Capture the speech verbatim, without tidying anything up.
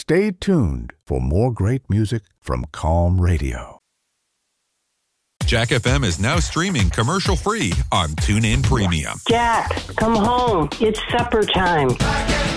Stay tuned for more great music from Calm Radio. Jack F M is now streaming commercial-free on TuneIn Premium. Jack, come home. It's supper time.